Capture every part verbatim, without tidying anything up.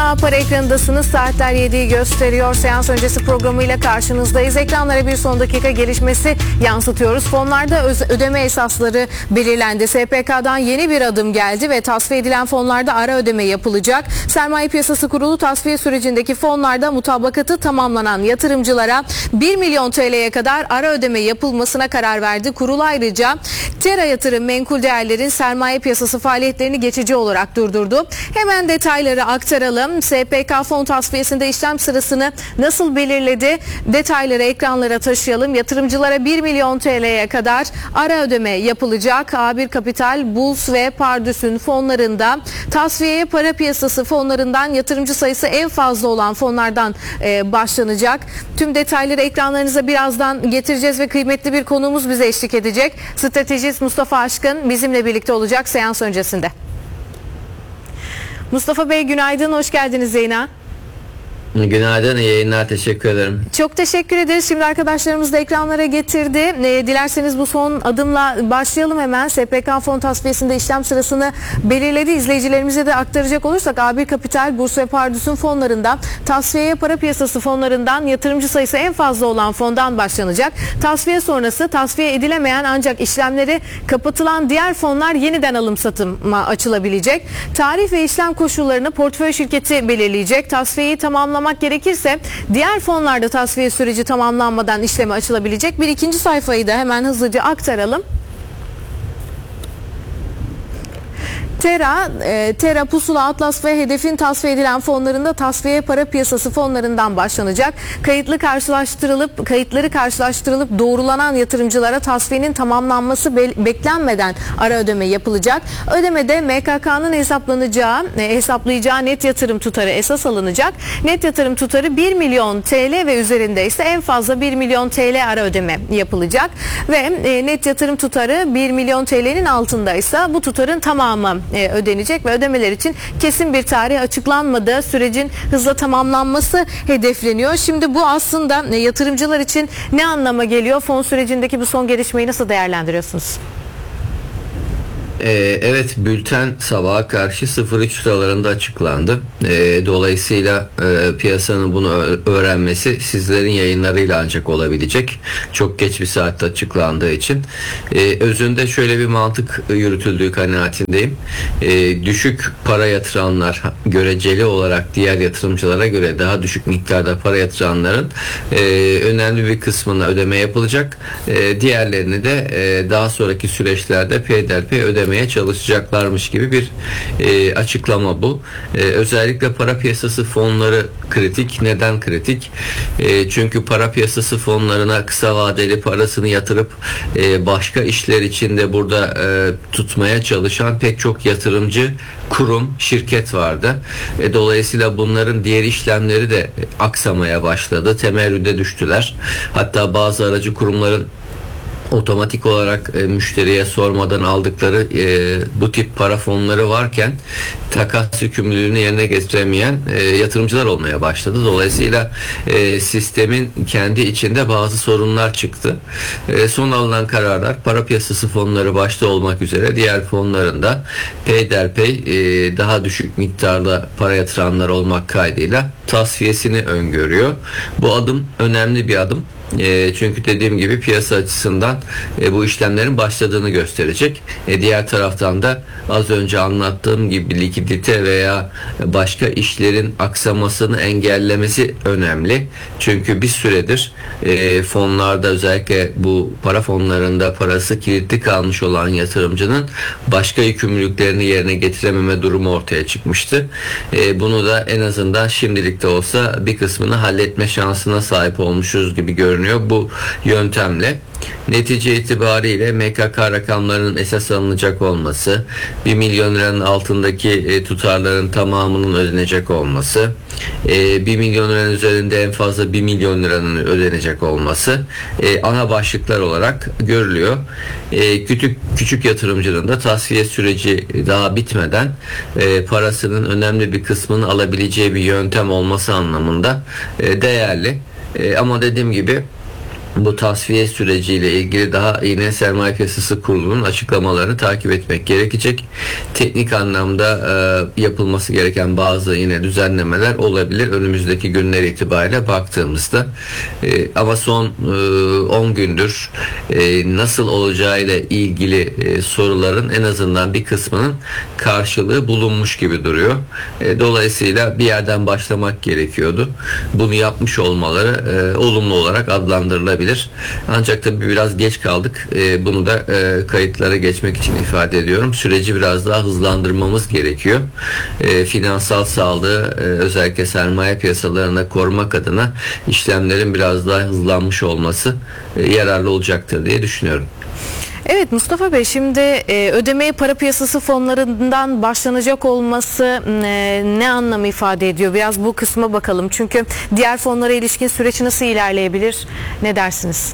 A Para ekranındasınız. Saatler yediyi gösteriyor. Seans öncesi programıyla karşınızdayız. Ekranlara bir son dakika gelişmesi yansıtıyoruz. Fonlarda ödeme esasları belirlendi. S P K'dan yeni bir adım geldi ve tasfiye edilen fonlarda ara ödeme yapılacak. Sermaye Piyasası Kurulu tasfiye sürecindeki fonlarda mutabakatı tamamlanan yatırımcılara bir milyon T L'ye kadar ara ödeme yapılmasına karar verdi. Kurul ayrıca Tera Yatırım menkul değerlerin sermaye piyasası faaliyetlerini geçici olarak durdurdu. Hemen detayları aktaralım. S P K fon tasfiyesinde işlem sırasını nasıl belirledi? Detayları ekranlara taşıyalım. Yatırımcılara bir milyon T L'ye kadar ara ödeme yapılacak. A bir Kapital, Buls ve Pardüs'ün fonlarında tasfiyeye para piyasası fonlarından yatırımcı sayısı en fazla olan fonlardan e, başlanacak. Tüm detayları ekranlarınıza birazdan getireceğiz ve kıymetli bir konuğumuz bize eşlik edecek. Stratejist Mustafa Aşkın bizimle birlikte olacak seans öncesinde. Mustafa Bey günaydın, hoş geldiniz yayına. Günaydın, iyi yayınlar, teşekkür ederim. Çok teşekkür ederiz. Şimdi arkadaşlarımız da ekranlara getirdi. E, dilerseniz bu son adımla başlayalım hemen. S P K fon tasfiyesinde işlem sırasını belirledi. İzleyicilerimize de aktaracak olursak A bir Kapital, Burs ve Pardüs'ün fonlarında tasfiyeye para piyasası fonlarından yatırımcı sayısı en fazla olan fondan başlanacak. Tasfiye sonrası tasfiye edilemeyen ancak işlemleri kapatılan diğer fonlar yeniden alım satıma açılabilecek. Tarih ve işlem koşullarını portföy şirketi belirleyecek. Tasfiyeyi tamamlamak gerekirse diğer fonlarda tasfiye süreci tamamlanmadan işleme açılabilecek. Bir ikinci sayfayı da hemen hızlıca aktaralım. Tera, e, Tera, Pusula, Atlas ve Hedef'in tasfiye edilen fonlarında tasfiye para piyasası fonlarından başlanacak. Kayıtlı karşılaştırılıp kayıtları karşılaştırılıp doğrulanan yatırımcılara tasfiyenin tamamlanması be- beklenmeden ara ödeme yapılacak. Ödemede M K K'nın hesaplanacağı, e, hesaplayacağı net yatırım tutarı esas alınacak. Net yatırım tutarı bir milyon T L ve üzerinde ise en fazla bir milyon T L ara ödeme yapılacak ve e, net yatırım tutarı bir milyon T L'nin altındaysa bu tutarın tamamı ödenecek ve ödemeler için kesin bir tarih açıklanmadığı sürecin hızla tamamlanması hedefleniyor. Şimdi bu aslında yatırımcılar için ne anlama geliyor? Fon sürecindeki bu son gelişmeyi nasıl değerlendiriyorsunuz? Ee, evet, bülten sabaha karşı sıfır üç sıralarında açıklandı. Ee, dolayısıyla e, piyasanın bunu öğrenmesi sizlerin yayınlarıyla ancak olabilecek. Çok geç bir saatte açıklandığı için. Ee, özünde şöyle bir mantık yürütüldüğü kanaatindeyim. Ee, düşük para yatıranlar göreceli olarak diğer yatırımcılara göre daha düşük miktarda para yatıranların e, önemli bir kısmına ödeme yapılacak. E, diğerlerini de e, daha sonraki süreçlerde peyderpey ödeme çalışacaklarmış gibi bir e, açıklama bu. E, özellikle para piyasası fonları kritik. Neden kritik? E, çünkü para piyasası fonlarına kısa vadeli parasını yatırıp e, başka işler içinde burada e, tutmaya çalışan pek çok yatırımcı, kurum, şirket vardı. E, dolayısıyla bunların diğer işlemleri de aksamaya başladı. Temerrüde düştüler. Hatta bazı aracı kurumların otomatik olarak e, müşteriye sormadan aldıkları e, bu tip para fonları varken takas yükümlülüğünü yerine getiremeyen e, yatırımcılar olmaya başladı. Dolayısıyla e, sistemin kendi içinde bazı sorunlar çıktı. E, son alınan kararlar para piyasası fonları başta olmak üzere diğer fonlarında peyderpey e, daha düşük miktarda para yatıranlar olmak kaydıyla tasfiyesini öngörüyor. Bu adım önemli bir adım. E, çünkü dediğim gibi piyasa açısından e, bu işlemlerin başladığını gösterecek. E, diğer taraftan da az önce anlattığım gibi likidite veya başka işlerin aksamasını engellemesi önemli. Çünkü bir süredir e, fonlarda, özellikle bu para fonlarında parası kilitli kalmış olan yatırımcının başka yükümlülüklerini yerine getirememe durumu ortaya çıkmıştı. E, bunu da en azından şimdilik de olsa bir kısmını halletme şansına sahip olmuşuz gibi görünüyor bu yöntemle. Netice itibariyle M K K rakamlarının esas alınacak olması, bir milyon liranın altındaki e, tutarların tamamının ödenecek olması, e, bir milyon liranın üzerinde en fazla bir milyon liranın ödenecek olması e, ana başlıklar olarak görülüyor. E, küçük küçük yatırımcının da tasfiye süreci daha bitmeden e, parasının önemli bir kısmını alabileceği bir yöntem olması anlamında e, değerli. E, ama dediğim gibi bu tasfiye süreciyle ilgili daha yine Sermaye Piyasası Kurulu'nun açıklamalarını takip etmek gerekecek. Teknik anlamda e, yapılması gereken bazı yine düzenlemeler olabilir önümüzdeki günler itibariyle baktığımızda. E, ama son e, on gündür e, nasıl olacağıyla ilgili e, soruların en azından bir kısmının karşılığı bulunmuş gibi duruyor. E, dolayısıyla bir yerden başlamak gerekiyordu. Bunu yapmış olmaları e, olumlu olarak adlandırılabilir. Ancak tabii biraz geç kaldık. E, bunu da e, kayıtlara geçmek için ifade ediyorum. Süreci biraz daha hızlandırmamız gerekiyor. E, finansal sağlığı e, özellikle sermaye piyasalarına korumak adına işlemlerin biraz daha hızlanmış olması e, yararlı olacaktır diye düşünüyorum. Evet Mustafa Bey, şimdi e, ödemeye para piyasası fonlarından başlanacak olması e, ne anlamı ifade ediyor? Biraz bu kısma bakalım. Çünkü diğer fonlara ilişkin süreç nasıl ilerleyebilir? Ne dersiniz?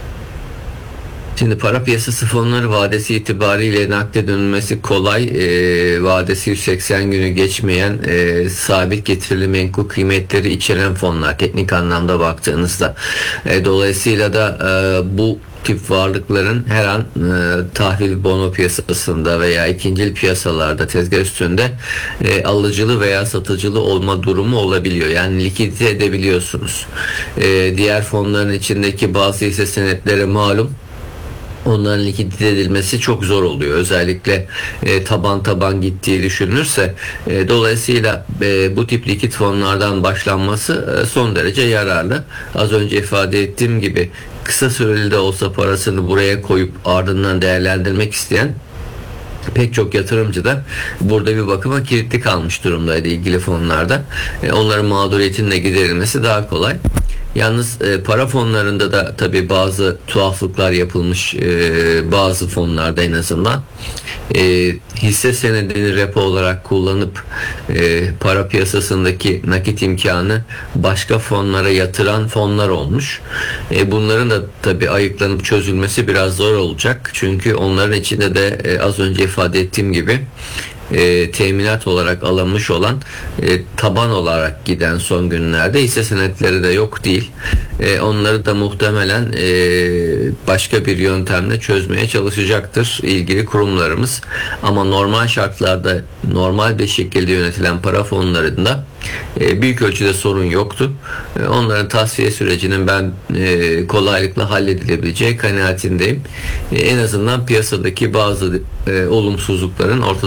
Şimdi para piyasası fonları vadesi itibariyle nakde dönülmesi kolay, e, vadesi yüz seksen günü geçmeyen e, sabit getirili menkul kıymetleri içeren fonlar teknik anlamda baktığınızda. E, dolayısıyla da e, bu tip varlıkların her an e, tahvil bono piyasasında veya ikincil piyasalarda tezgah üstünde e, alıcılı veya satıcılı olma durumu olabiliyor. Yani likidite edebiliyorsunuz. E, diğer fonların içindeki bazı hisse senetleri malum, onların likidite edilmesi çok zor oluyor. Özellikle e, taban taban gittiği düşünülürse e, dolayısıyla e, bu tip likit fonlardan başlanması e, son derece yararlı. Az önce ifade ettiğim gibi kısa süreli de olsa parasını buraya koyup ardından değerlendirmek isteyen pek çok yatırımcı da burada bir bakıma kilitli kalmış durumdaydı ilgili fonlarda. E, onların mağduriyetinin de giderilmesi daha kolay. Yalnız e, para fonlarında da tabii bazı tuhaflıklar yapılmış, e, bazı fonlarda en azından e, hisse senedini repo olarak kullanıp e, para piyasasındaki nakit imkanı başka fonlara yatıran fonlar olmuş. E, bunların da tabii ayıklanıp çözülmesi biraz zor olacak. Çünkü onların içinde de e, az önce ifade ettiğim gibi E, teminat olarak alınmış olan e, taban olarak giden son günlerde hisse senetleri de yok değil. E, onları da muhtemelen e, başka bir yöntemle çözmeye çalışacaktır ilgili kurumlarımız. Ama normal şartlarda normal bir şekilde yönetilen para fonlarında e, büyük ölçüde sorun yoktu. E, onların tasfiye sürecinin ben e, kolaylıkla halledilebileceği kanaatindeyim. E, en azından piyasadaki bazı e, olumsuzlukların ortadan